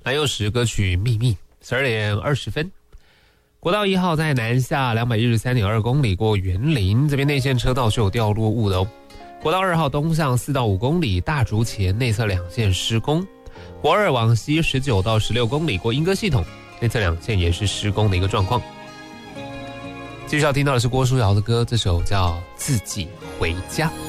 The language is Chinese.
蓝又时歌曲《秘密》，12点20分。国道1号在南下213.2公里过园林，这边内线车道是有掉落物的哦。国道2号东向4到5公里，大竹前内侧2线施工。国2往西19到16公里过莺歌系统，内侧2线也是施工的一个状况。继续要听到的是郭书瑶的歌，这首叫《自己回家》。